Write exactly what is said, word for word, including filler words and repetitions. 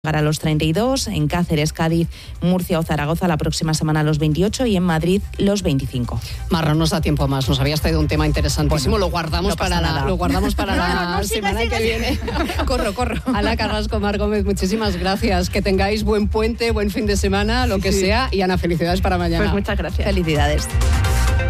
a los treinta y dos, en Cáceres, Cádiz, Murcia o Zaragoza la próxima semana los veintiocho y en Madrid los veinticinco. Mar, no nos da tiempo más, nos habías traído un tema interesantísimo, Bueno, lo guardamos no para la, lo guardamos para No, la no, no, semana siga, que siga, viene. Corro, corro. Ana Carrasco, Mar Gómez, muchísimas gracias, que tengáis buen puente, buen fin de semana, lo que Sí. sea, y Ana, felicidades para mañana. Pues muchas gracias. Felicidades.